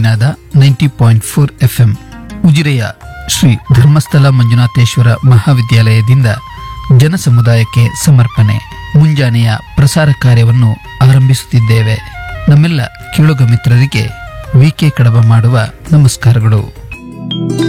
ನಿನಾದ 90.4 FM. ಉಜಿರೆಯ Shri Dharmasthala Manjunatheshwara ಮಹಾವಿದ್ಯಾಲಯದಿಂದ ಜನಸಮುದಾಯಕ್ಕೆ ಸಮರ್ಪಣೆ ಮುಂಜಾನೆಯ ಪ್ರಸಾರ ಕಾರ್ಯವನ್ನು ಆರಂಭಿಸುತ್ತಿದ್ದೇವೆ. ನಮ್ಮೆಲ್ಲ ಕೇಳುಗ ಮಿತ್ರರಿಗೆ ವಿಕೆ ಕಡಬ ಮಾಡುವ ನಮಸ್ಕಾರಗಳು.